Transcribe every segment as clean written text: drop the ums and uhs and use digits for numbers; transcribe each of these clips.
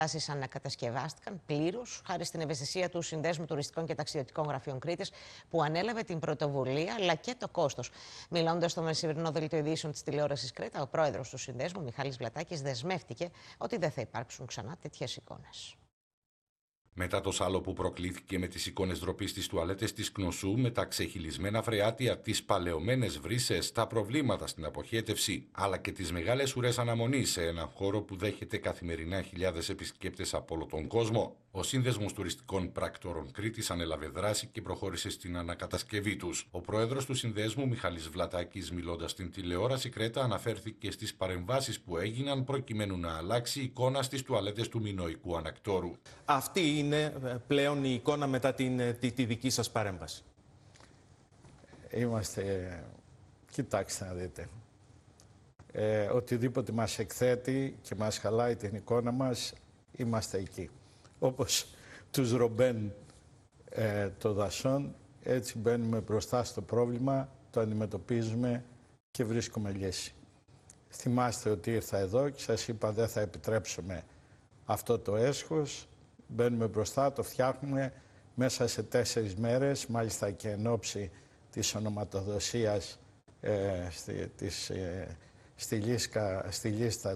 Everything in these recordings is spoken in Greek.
Ανακατασκευάστηκαν πλήρως χάρη στην ευαισθησία του Συνδέσμου Τουριστικών και Ταξιδιωτικών Γραφείων Κρήτης, που ανέλαβε την πρωτοβουλία αλλά και το κόστος. Μιλώντας στο μεσημερινό δελτίο ειδήσεων της τηλεόρασης Κρήτα, ο πρόεδρος του Συνδέσμου, Μιχάλης Βλατάκης, δεσμεύτηκε ότι δεν θα υπάρξουν ξανά τέτοιες εικόνες. Μετά το σάλο που προκλήθηκε με τις εικόνες ντροπής στις τουαλέτες της Κνωσού, με τα ξεχυλισμένα φρεάτια, τις παλαιωμένες βρύσες, τα προβλήματα στην αποχέτευση, αλλά και τις μεγάλες ουρές αναμονής σε έναν χώρο που δέχεται καθημερινά χιλιάδες επισκέπτες από όλο τον κόσμο, ο Σύνδεσμος Τουριστικών Πρακτόρων Κρήτης ανέλαβε δράση και προχώρησε στην ανακατασκευή τους. Ο πρόεδρος του Συνδέσμου, Μιχάλης Βλατάκης, μιλώντας στην τηλεόραση Κρέτα, αναφέρθηκε στις παρεμβάσεις που έγιναν προκειμένου να αλλάξει η εικόνα στις τουαλέτες του μινωικού ανακτόρου. Αυτή είναι πλέον η εικόνα μετά τη δική σας παρέμβαση. Κοιτάξτε να δείτε. Οτιδήποτε μας εκθέτει και μας χαλάει την εικόνα μας, είμαστε εκεί. Όπως τους Ρομπέν των δασών, έτσι μπαίνουμε μπροστά στο πρόβλημα, το αντιμετωπίζουμε και βρίσκουμε λύση. Θυμάστε ότι ήρθα εδώ και σας είπα δεν θα επιτρέψουμε αυτό το έσχος. Μπαίνουμε μπροστά, το φτιάχνουμε μέσα σε 4 μέρες, μάλιστα και εν ώψη της ονοματοδοσίας στη λίστα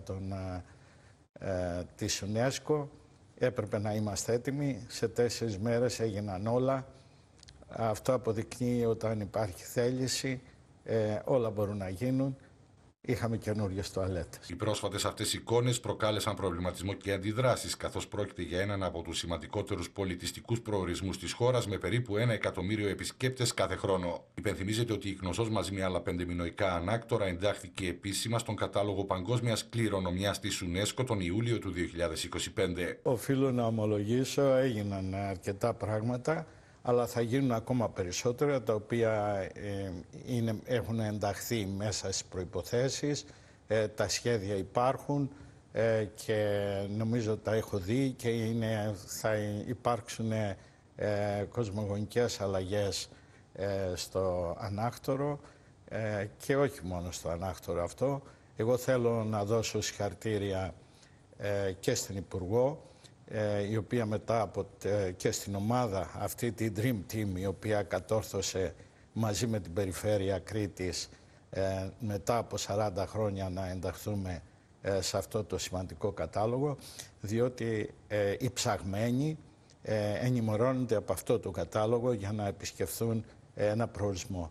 της UNESCO. Έπρεπε να είμαστε έτοιμοι, σε 4 μέρες έγιναν όλα. Αυτό αποδεικνύει όταν υπάρχει θέληση, όλα μπορούν να γίνουν. Είχαμε καινούριες τουαλέτες. Οι πρόσφατες αυτές εικόνες προκάλεσαν προβληματισμό και αντιδράσεις, καθώς πρόκειται για έναν από τους σημαντικότερους πολιτιστικούς προορισμούς της χώρας, με περίπου 1 εκατομμύριο επισκέπτες κάθε χρόνο. Υπενθυμίζεται ότι η Κνωσός μαζί με άλλα 5 μινωικά ανάκτορα εντάχθηκε επίσημα στον κατάλογο παγκόσμιας κληρονομιάς της UNESCO τον Ιούλιο του 2025. Οφείλω να ομολογήσω, έγιναν αρκετά πράγματα, αλλά θα γίνουν ακόμα περισσότερα, τα οποία έχουν ενταχθεί μέσα στις προϋποθέσεις, τα σχέδια υπάρχουν και νομίζω τα έχω δει και θα υπάρξουν κοσμογονικές αλλαγές στο ανάκτορο και όχι μόνο στο ανάκτορο αυτό. Εγώ θέλω να δώσω συγχαρητήρια και στην Υπουργό, η οποία μετά και στην ομάδα αυτή τη Dream Team, η οποία κατόρθωσε μαζί με την Περιφέρεια Κρήτης μετά από 40 χρόνια να ενταχθούμε σε αυτό το σημαντικό κατάλογο, διότι οι ψαγμένοι ενημερώνονται από αυτό το κατάλογο για να επισκεφθούν ένα προορισμό.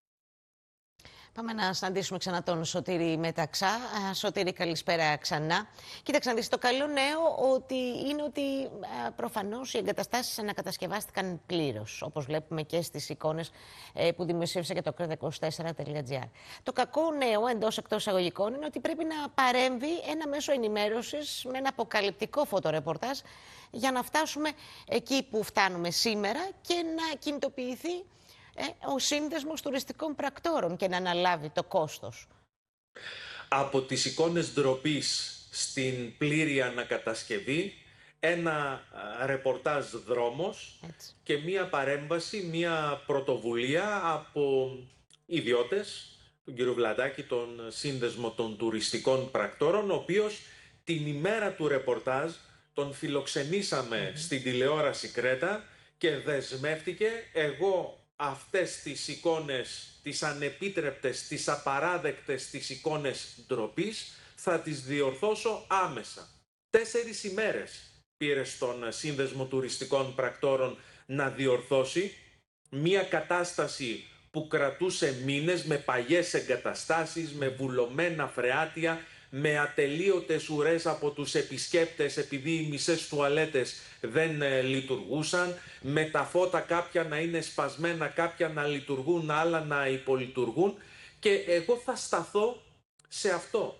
Πάμε να συναντήσουμε ξανά τον Σωτήρη Μεταξά. Σωτήρη, καλησπέρα ξανά. Κοίταξε να δεις, το καλό νέο είναι ότι προφανώς οι εγκαταστάσεις ανακατασκευάστηκαν πλήρως, όπως βλέπουμε και στις εικόνες που δημοσίευσε και το creta24.gr. Το κακό νέο, εντός-εκτός εισαγωγικών, είναι ότι πρέπει να παρέμβει ένα μέσο ενημέρωσης με ένα αποκαλυπτικό φωτορεπορτάζ για να φτάσουμε εκεί που φτάνουμε σήμερα και να κινητοποιηθεί ο Σύνδεσμος Τουριστικών Πρακτόρων και να αναλάβει το κόστος. Από τις εικόνες ντροπής στην πλήρη ανακατασκευή, ένα ρεπορτάζ δρόμος και μία παρέμβαση, μία πρωτοβουλία από ιδιώτες, τον κύριο Βλατάκη, τον Σύνδεσμο των Τουριστικών Πρακτόρων, ο οποίος την ημέρα του ρεπορτάζ τον φιλοξενήσαμε στην τηλεόραση Κρέτα και δεσμεύτηκε εγώ αυτές τις εικόνες, τις ανεπίτρεπτες, τις απαράδεκτες, τις εικόνες ντροπής, θα τις διορθώσω άμεσα. 4 ημέρες πήρε στον Σύνδεσμο Τουριστικών Πρακτόρων να διορθώσει μία κατάσταση που κρατούσε μήνες, με παλιές εγκαταστάσεις, με βουλωμένα φρεάτια, με ατελείωτες ουρές από τους επισκέπτες επειδή οι μισές τουαλέτες δεν λειτουργούσαν, με τα φώτα κάποια να είναι σπασμένα, κάποια να λειτουργούν, άλλα να υπολειτουργούν, και εγώ θα σταθώ σε αυτό,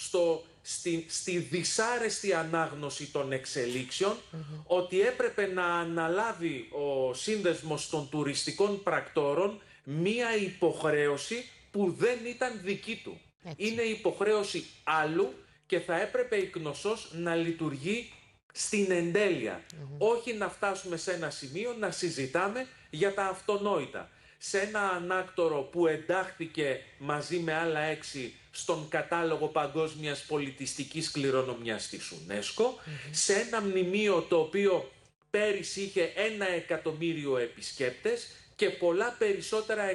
στη δυσάρεστη ανάγνωση των εξελίξεων, ότι έπρεπε να αναλάβει ο Σύνδεσμος των Τουριστικών Πρακτόρων μία υποχρέωση που δεν ήταν δική του. Είναι υποχρέωση άλλου και θα έπρεπε η Κνωσός να λειτουργεί στην εντέλεια. Όχι να φτάσουμε σε ένα σημείο να συζητάμε για τα αυτονόητα. Σε ένα ανάκτορο που εντάχθηκε μαζί με άλλα 6 στον κατάλογο παγκόσμιας πολιτιστικής κληρονομιάς της UNESCO, σε ένα μνημείο το οποίο πέρυσι είχε 1 εκατομμύριο επισκέπτες και πολλά περισσότερα